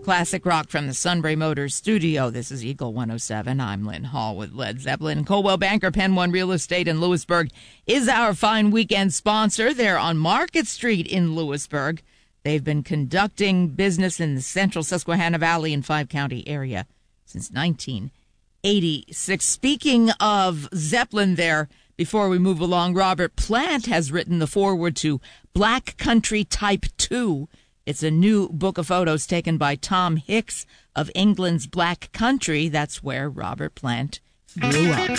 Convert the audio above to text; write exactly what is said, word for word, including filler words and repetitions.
classic rock from the Sunbury Motors studio. This is Eagle one oh seven. I'm Lynn Hall with Led Zeppelin. Coldwell Banker Penn One Real Estate in Lewisburg is our fine weekend sponsor. They're on Market Street in Lewisburg. They've been conducting business in the central Susquehanna Valley and five-county area since nineteen eighty-six. Speaking of Zeppelin there, before we move along, Robert Plant has written the foreword to Black Country Type two. It's a new book of photos taken by Tom Hicks of England's Black Country. That's where Robert Plant grew up.